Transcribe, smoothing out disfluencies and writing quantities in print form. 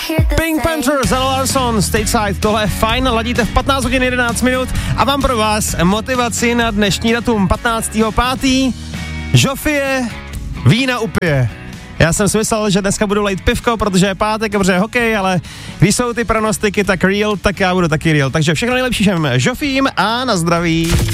Pink Panther, Zara Larsson, Stateside, tohle je fajn, ladíte v 15 hodin 11 minut a mám pro vás motivaci na dnešní datum 15.5. Žofie vína upije. Já jsem si myslel, že dneska budu lejt pivko, protože je pátek a protože je hokej, ale když jsou ty pronostiky tak real, tak já budu taky real. Takže všechno nejlepší všem Žofím a na zdraví.